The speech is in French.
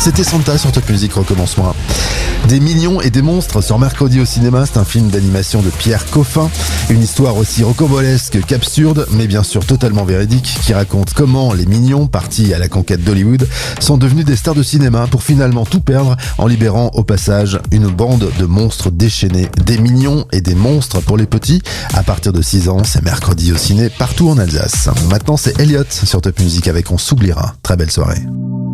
C'était Santa sur Top Music, recommencement. Des millions et des monstres sur Mercredi au cinéma, c'est un film d'animation de Pierre Coffin, une histoire aussi rocambolesque qu'absurde, mais bien sûr totalement véridique, qui raconte comment les mignons, partis à la conquête d'Hollywood, sont devenus des stars de cinéma pour finalement tout perdre en libérant au passage une bande de monstres déchaînés. Des mignons et des monstres pour les petits, à partir de 6 ans, c'est Mercredi au ciné partout en Alsace. Maintenant c'est Elliott sur Top Music avec On s'oubliera. Très belle soirée.